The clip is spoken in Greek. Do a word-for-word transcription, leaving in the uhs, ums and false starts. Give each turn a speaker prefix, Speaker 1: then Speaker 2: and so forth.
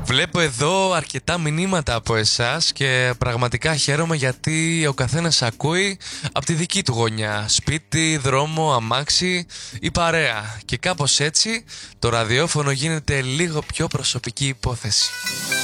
Speaker 1: Βλέπω εδώ αρκετά μηνύματα από εσάς και πραγματικά χαίρομαι γιατί ο καθένας ακούει από τη δική του γωνιά. Σπίτι, δρόμο, αμάξι ή παρέα. Και κάπως έτσι το ραδιόφωνο γίνεται λίγο πιο προσωπική υπόθεση.